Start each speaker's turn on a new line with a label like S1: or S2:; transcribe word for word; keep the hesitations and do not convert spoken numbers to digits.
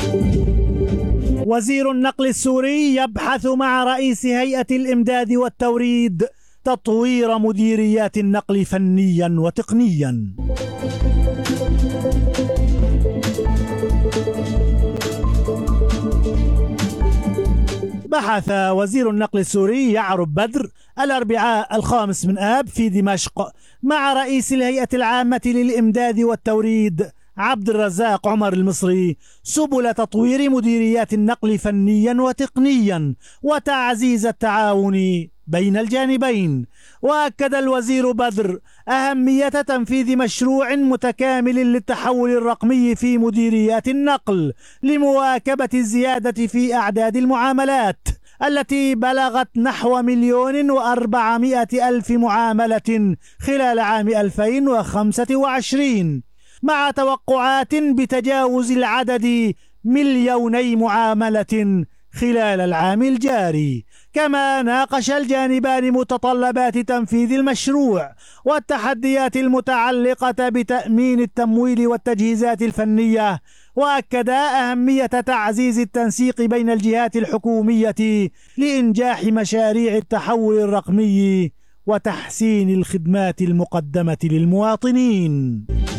S1: وزير النقل السوري يبحث مع رئيس هيئة الإمداد والتوريد تطوير مديريات النقل فنيا وتقنيا. بحث وزير النقل السوري يعرب بدر الأربعاء الخامس من آب في دمشق مع رئيس الهيئة العامة للإمداد والتوريد عبد الرزاق عمر المصري سبل تطوير مديريات النقل فنيا وتقنيا وتعزيز التعاون بين الجانبين. وأكد الوزير بدر أهمية تنفيذ مشروع متكامل للتحول الرقمي في مديريات النقل لمواكبة الزيادة في أعداد المعاملات التي بلغت نحو مليون وأربعمائة ألف معاملة خلال عام ألفين وخمسة وعشرين، مع توقعات بتجاوز العدد مليوني معاملة خلال العام الجاري. كما ناقش الجانبان متطلبات تنفيذ المشروع والتحديات المتعلقة بتأمين التمويل والتجهيزات الفنية، وأكدا أهمية تعزيز التنسيق بين الجهات الحكومية لإنجاح مشاريع التحول الرقمي وتحسين الخدمات المقدمة للمواطنين.